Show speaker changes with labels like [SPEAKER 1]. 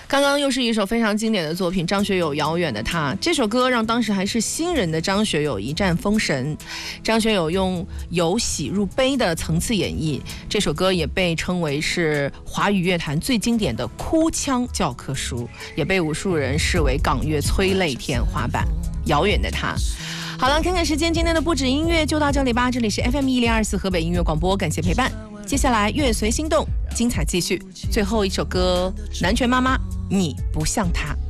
[SPEAKER 1] 刚刚又是一首非常经典的作品，张学友《遥远的他》。这首歌让当时还是新人的张学友一战封神。张学友用由喜入悲的层次演绎这首歌，也被称为是华语乐坛最经典的哭腔教科书，也被无数人视为港乐催泪天花板。遥远的他。好了，看看时间，今天的不止音乐就到这里吧。这里是 FM1024 河北音乐广播，感谢陪伴。接下来乐随心动，精彩继续。最后一首歌，南拳妈妈，你不像她。